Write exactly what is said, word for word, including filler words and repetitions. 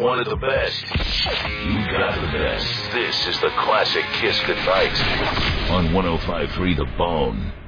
wanted the best. You got the best. This is the Classic Kiss Goodnight on one oh five point three The Bone.